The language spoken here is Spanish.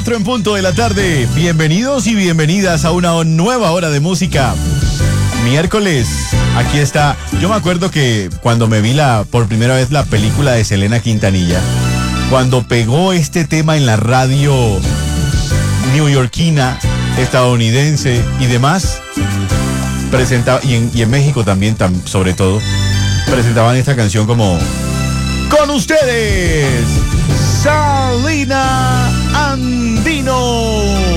4 en punto de la tarde. Bienvenidos y bienvenidas a una nueva hora de música. Miércoles, aquí está. Yo me acuerdo que cuando me vi por primera vez la película de Selena Quintanilla, cuando pegó este tema en la radio neoyorquina, estadounidense y demás, presentaba, y en México también, sobre todo, presentaban esta canción como con ustedes, Selena Andino.